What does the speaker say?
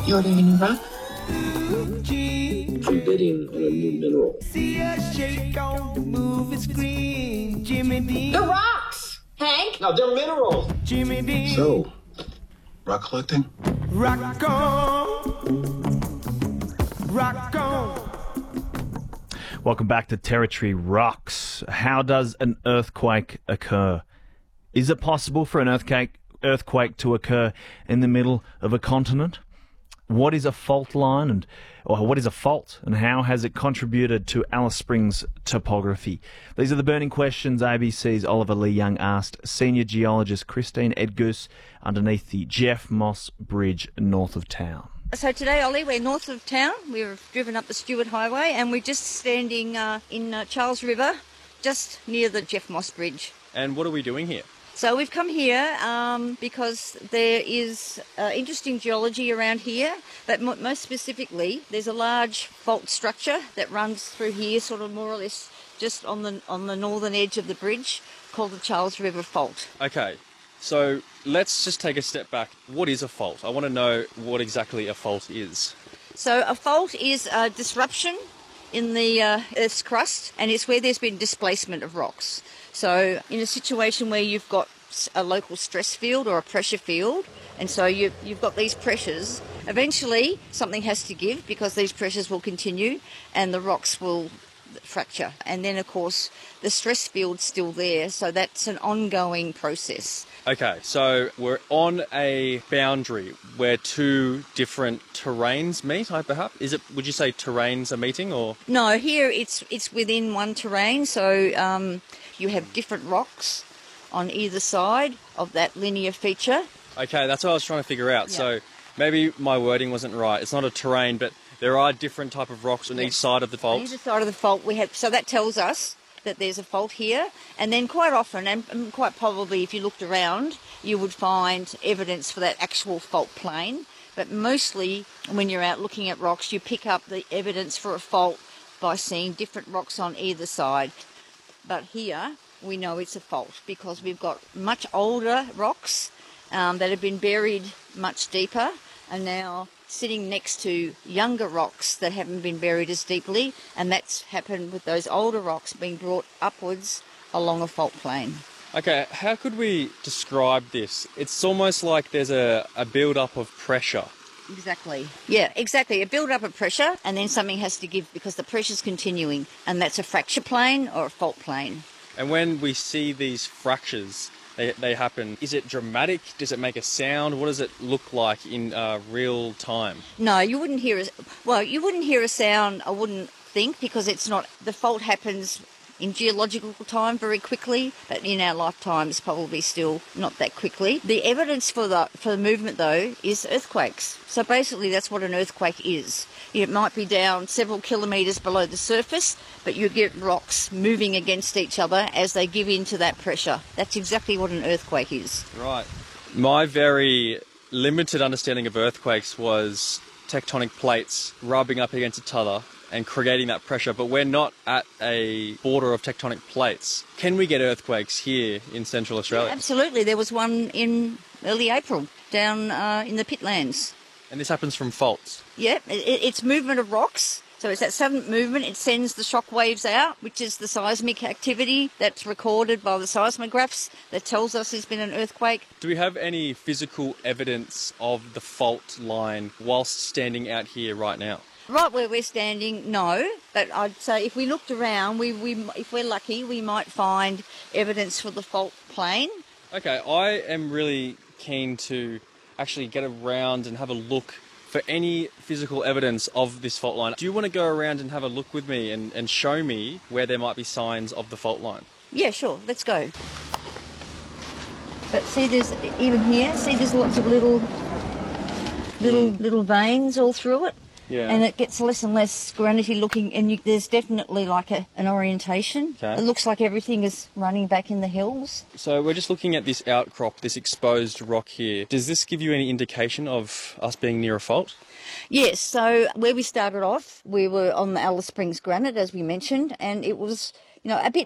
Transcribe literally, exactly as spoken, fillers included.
You ordering a new rock? I'm bidding on a new mineral. See a shake on the movie screen. Jimmy Dean. The rocks, Hank. No, they're minerals. Jimmy Dean. So, rock collecting? Rock on. Rock on. Welcome back to Territory Rocks. How does an earthquake occur? Is it possible for an earthquake earthquake to occur in the middle of a continent? What is a fault line, and or what is a fault, and how has it contributed to Alice Springs topography? These are the burning questions A B C's Oliver Lee Young asked senior geologist Christine Edgoose underneath the Jeff Moss Bridge north of town. So today, Ollie, we're north of town. We've driven up the Stewart Highway and we're just standing uh, in uh, Charles River, just near the Jeff Moss Bridge. And what are we doing here? So we've come here um, because there is uh, interesting geology around here, but mo- most specifically, there's a large fault structure that runs through here, sort of more or less just on the on the northern edge of the bridge, called the Charles River Fault. Okay, so let's just take a step back. What is a fault? I want to know what exactly a fault is. So a fault is a disruption in the uh, Earth's crust, and it's where there's been displacement of rocks. So in a situation where you've got a local stress field or a pressure field, and so you, you've got these pressures, eventually something has to give because these pressures will continue and the rocks will fracture. And then, of course, the stress field's still there, so that's an ongoing process. Okay, so we're on a boundary where two different terrains meet, I perhaps? Is it? Would you say terrains are meeting, or? No, here it's it's within one terrain, so um, you have different rocks on either side of that linear feature. Okay, that's what I was trying to figure out. Yeah. So maybe my wording wasn't right. It's not a terrain, but there are different type of rocks on Yes. each side of the fault. On either side of the fault we have, so that tells us that there's a fault here, and then quite often, and and quite probably if you looked around, you would find evidence for that actual fault plane. But mostly when you're out looking at rocks, you pick up the evidence for a fault by seeing different rocks on either side. But here we know it's a fault because we've got much older rocks um, that have been buried much deeper and now sitting next to younger rocks that haven't been buried as deeply, and that's happened with those older rocks being brought upwards along a fault plane. Okay, how could we describe this? It's almost like there's a, a build-up of pressure. Exactly. Yeah, exactly. A build-up of pressure, and then something has to give because the pressure's continuing, and that's a fracture plane or a fault plane. And when we see these fractures, they, they happen, is it dramatic? Does it make a sound? What does it look like in uh, real time? No, you wouldn't hear a, well, you wouldn't hear a sound, I wouldn't think, because it's not, the fault happens in geological time very quickly, but in our lifetimes probably still not that quickly. The evidence for the for the movement though is earthquakes. So basically that's what an earthquake is. It might be down several kilometres below the surface, but you get rocks moving against each other as they give in to that pressure. That's exactly what an earthquake is. Right. My very limited understanding of earthquakes was tectonic plates rubbing up against each other and creating that pressure, but we're not at a border of tectonic plates. Can we get earthquakes here in Central Australia? Yeah, absolutely. There was one in early April down uh, in the Pitlands. And this happens from faults? Yeah, it, it's movement of rocks. So it's that sudden movement. It sends the shock waves out, which is the seismic activity that's recorded by the seismographs that tells us there's been an earthquake. Do we have any physical evidence of the fault line whilst standing out here right now? Right where we're standing, no. But I'd say if we looked around, we, we if we're lucky, we might find evidence for the fault plane. Okay, I am really keen to actually get around and have a look for any physical evidence of this fault line. Do you want to go around and have a look with me and, and show me where there might be signs of the fault line? Yeah, sure. Let's go. But see, there's even here. See, there's lots of little, little, Mm. little veins all through it. Yeah. And it gets less and less granity looking, and you, there's definitely like a, an orientation. Okay. It looks like everything is running back in the hills. So we're just looking at this outcrop, this exposed rock here. Does this give you any indication of us being near a fault? Yes, so where we started off, we were on the Alice Springs granite, as we mentioned, and it was, you know, a bit